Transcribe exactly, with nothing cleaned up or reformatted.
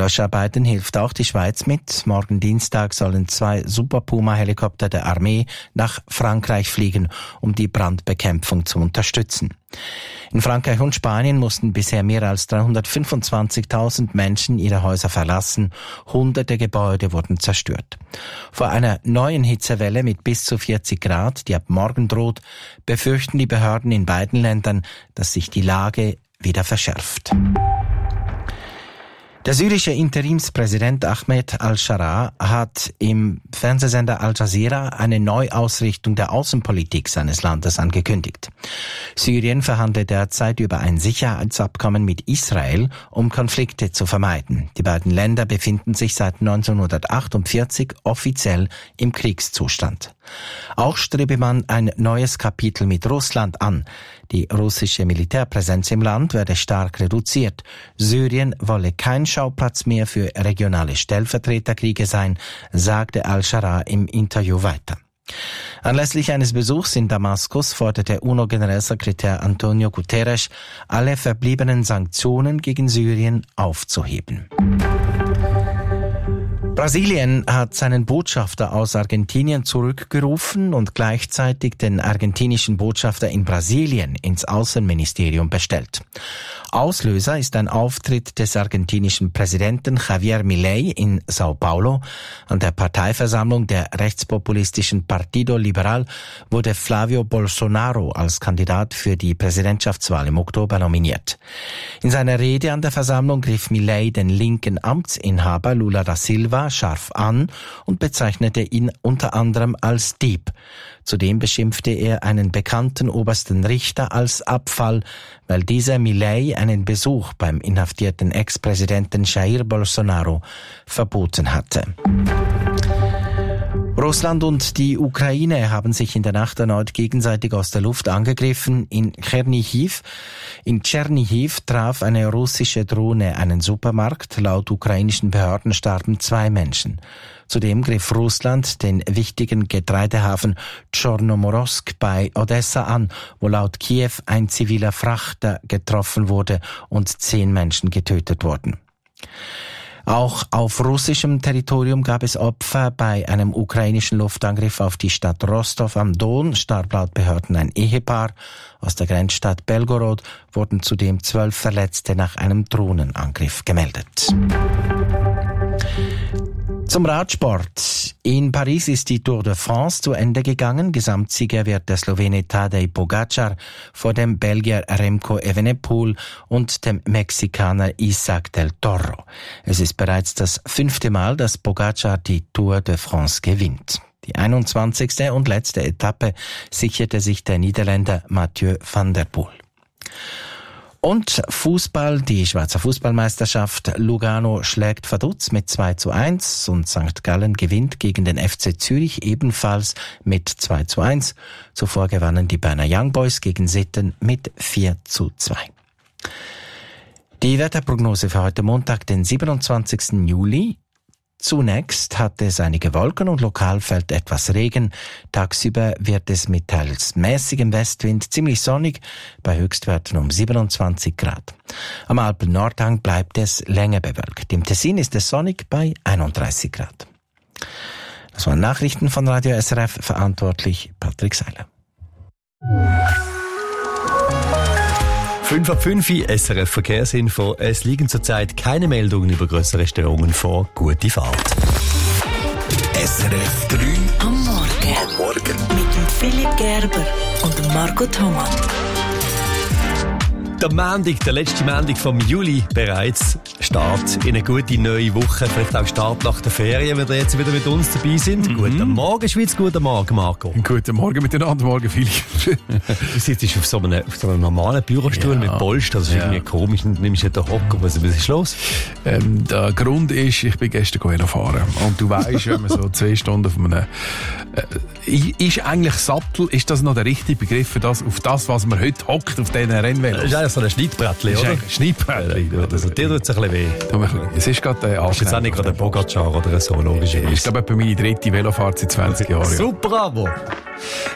Löscharbeiten hilft auch die Schweiz mit. Morgen Dienstag sollen zwei Super Puma-Helikopter der Armee nach Frankreich fliegen, um die Brandbekämpfung zu unterstützen. In Frankreich und Spanien mussten bisher mehr als dreihundertfünfundzwanzigtausend Menschen ihre Häuser verlassen. Hunderte Gebäude wurden zerstört. Vor einer neuen Hitzewelle mit bis zu vierzig Grad, die ab morgen droht, befürchten die Behörden in beiden Ländern, dass sich die Lage wieder verschärft. Der syrische Interimspräsident Ahmed al-Sharaa hat im Fernsehsender Al Jazeera eine Neuausrichtung der Außenpolitik seines Landes angekündigt. Syrien verhandelt derzeit über ein Sicherheitsabkommen mit Israel, um Konflikte zu vermeiden. Die beiden Länder befinden sich seit neunzehnhundertachtundvierzig offiziell im Kriegszustand. Auch strebe man ein neues Kapitel mit Russland an. Die russische Militärpräsenz im Land werde stark reduziert. Syrien wolle kein Schauplatz mehr für regionale Stellvertreterkriege sein, sagte al-Sharaa im Interview weiter. Anlässlich eines Besuchs in Damaskus forderte U N O-Generalsekretär Antonio Guterres, alle verbliebenen Sanktionen gegen Syrien aufzuheben. Brasilien hat seinen Botschafter aus Argentinien zurückgerufen und gleichzeitig den argentinischen Botschafter in Brasilien ins Außenministerium bestellt. Auslöser ist ein Auftritt des argentinischen Präsidenten Javier Milei in Sao Paulo. An der Parteiversammlung der rechtspopulistischen Partido Liberal wurde Flavio Bolsonaro als Kandidat für die Präsidentschaftswahl im Oktober nominiert. In seiner Rede an der Versammlung griff Milei den linken Amtsinhaber Lula da Silva scharf an und bezeichnete ihn unter anderem als Dieb. Zudem beschimpfte er einen bekannten obersten Richter als Abfall, weil dieser Milei einen Besuch beim inhaftierten Ex-Präsidenten Jair Bolsonaro verboten hatte. Russland und die Ukraine haben sich in der Nacht erneut gegenseitig aus der Luft angegriffen. In Chernihiv, in Tschernihiv traf eine russische Drohne einen Supermarkt. Laut ukrainischen Behörden starben zwei Menschen. Zudem griff Russland den wichtigen Getreidehafen Tschornomorsk bei Odessa an, wo laut Kiew ein ziviler Frachter getroffen wurde und zehn Menschen getötet wurden. Auch auf russischem Territorium gab es Opfer. Bei einem ukrainischen Luftangriff auf die Stadt Rostov am Don starb laut Behörden ein Ehepaar. Aus der Grenzstadt Belgorod wurden zudem zwölf Verletzte nach einem Drohnenangriff gemeldet. Zum Radsport. In Paris ist die Tour de France zu Ende gegangen. Gesamtsieger wird der Slowene Tadej Pogačar vor dem Belgier Remco Evenepoel und dem Mexikaner Isaac del Toro. Es ist bereits das fünfte Mal, dass Pogačar die Tour de France gewinnt. Die einundzwanzigste und letzte Etappe sicherte sich der Niederländer Mathieu van der Poel. Und Fußball, die Schweizer Fußballmeisterschaft. Lugano schlägt Vaduz mit zwei zu eins und Sankt Gallen gewinnt gegen den F C Zürich ebenfalls mit zwei zu eins. Zuvor gewannen die Berner Young Boys gegen Sitten mit vier zu zwei. Die Wetterprognose für heute Montag, den siebenundzwanzigsten Juli. Zunächst hat es einige Wolken und lokal fällt etwas Regen. Tagsüber wird es mit teils mäßigem Westwind ziemlich sonnig, bei Höchstwerten um siebenundzwanzig Grad. Am Alpen-Nordhang bleibt es länger bewölkt. Im Tessin ist es sonnig bei einunddreißig Grad. Das waren Nachrichten von Radio S R F, verantwortlich Patrick Seiler. fünf ab fünf, S R F Verkehrsinfo. Es liegen zurzeit keine Meldungen über grössere Störungen vor. Gute Fahrt. S R F drei am Morgen. Am Morgen. Mit dem Philipp Gerber und Marco Thomas. Der Montag, der letzte Montag vom Juli bereits. Start in eine gute neue Woche, vielleicht auch Start nach der Ferien, wenn ihr jetzt wieder mit uns dabei sind. Mhm. Guten Morgen, Schweiz, guten Morgen, Marco. Guten Morgen miteinander, morgen Philipp. Du sitzt auf so einem, auf so einem normalen Bürostuhl ja. mit Polster, das ist ja. irgendwie komisch, und nimmst nicht den Hocker. Was ist los? Ähm, der Grund ist, ich bin gestern Velo fahren. Und du weißt, wenn man so zwei Stunden auf einem, äh, ist eigentlich Sattel, ist das noch der richtige Begriff für das, auf das, was man heute hockt, auf diesen Rennvelos? So ein Schneidbrettchen, oder? Schneidbrettchen. Ja, also dir tut es ein bisschen weh. Es ist gerade äh, ist jetzt auch nicht gerade ein Pogačar oder so, logischerweise. Ich glaube, bei meine dritte Velofahrt seit zwanzig Jahren. Super, Abo!